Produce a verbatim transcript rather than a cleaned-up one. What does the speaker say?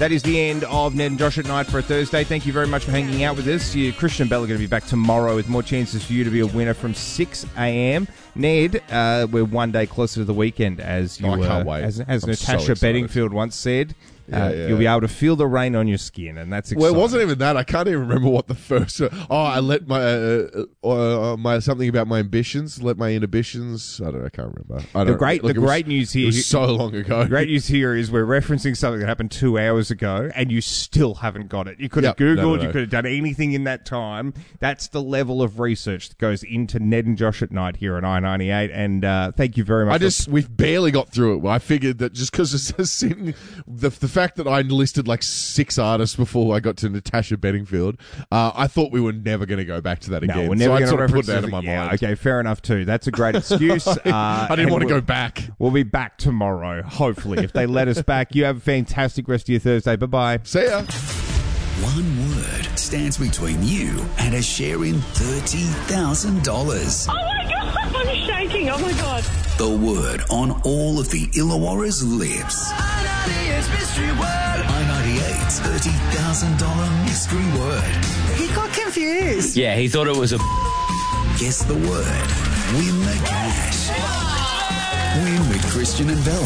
That is the end of Ned and Josh at Night for a Thursday. Thank you very much for hanging out with us. You, Christian and Bella are going to be back tomorrow with more chances for you to be a winner from six a.m. Ned, uh, we're one day closer to the weekend, as you, oh, I can't uh, wait. as, as Natasha so Bedingfield once said. Yeah, uh, yeah. You'll be able to feel the rain on your skin, and that's exciting. Well, it wasn't even that. I can't even remember what the first. Uh, oh, I let my uh, uh, uh, my something about my ambitions. Let my inhibitions. I don't know. I can't remember. I don't the great, Look, the was, great news here. It was so long ago. The great news here is we're referencing something that happened two hours ago, and you still haven't got it. You could have Yep. Googled, No, no, no. you could have done anything in that time. That's the level of research that goes into Ned and Josh at Night here on I ninety-eight. And uh, thank you very much. I just we barely got through it. I figured that just because it's sitting, the the fact that I listed like six artists before I got to Natasha Bedingfield, uh, I thought we were never going to go back to that No, again. we're never so I going to sort of reference put that it. in my yeah, mind. Okay, fair enough too. That's a great excuse. Uh, I didn't and want to we'll- go back. We'll be back tomorrow, hopefully, if they let us back. You have a fantastic rest of your Thursday. Bye-bye. See ya. One word stands between you and a share in thirty thousand dollars. Oh my God, I'm shaking. Oh my God. The word on all of the Illawarra's lips. I ninety-eight's mystery word. I ninety-eight's thirty thousand dollars mystery word. He got confused. Yeah, he thought it was a... Guess the word. Win the cash. Win with Christian and Bella.